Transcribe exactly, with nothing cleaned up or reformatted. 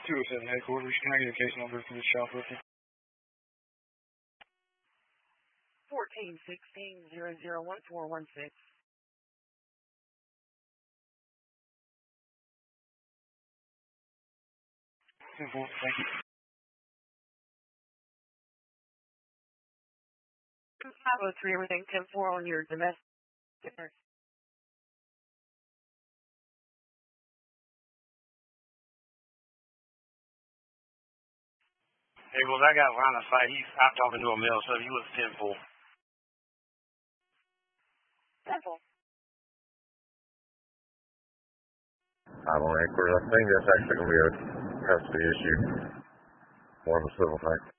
two oh seven headquarters. Can I get a case number for this shoplifting? fourteen sixteen zero zero one four one six. Simple, thank you. five oh three, everything ten four on your domestic. Hey, well, I got line of sight. He's, I'm talking to a male, so he was ten four. ten four. I'm on record. I think that's actually going to be a custody issue, more of a civil thing.